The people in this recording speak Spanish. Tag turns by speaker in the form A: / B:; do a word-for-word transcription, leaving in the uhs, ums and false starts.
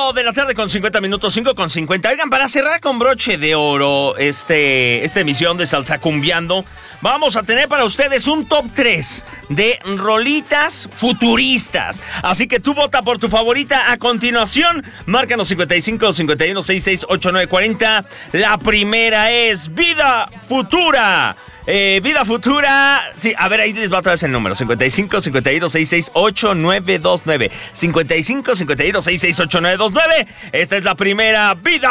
A: cinco de la tarde con cincuenta minutos, cinco con cincuenta. Oigan, para cerrar con broche de oro este, esta emisión de Salsa Cumbiando, vamos a tener para ustedes un top tres de rolitas futuristas. Así que tú vota por tu favorita a continuación. Márcanos cincuenta y cinco, cincuenta y uno, sesenta y seis, ochenta y nueve cuarenta. La primera es Vida Futura. Eh, Vida Futura, sí, a ver, ahí les va otra vez el número, cincuenta y cinco, cincuenta y uno, sesenta y seis, ochenta y nueve veintinueve, cincuenta y cinco, cincuenta y uno, sesenta y seis, ochenta y nueve veintinueve. Esta es la primera, Vida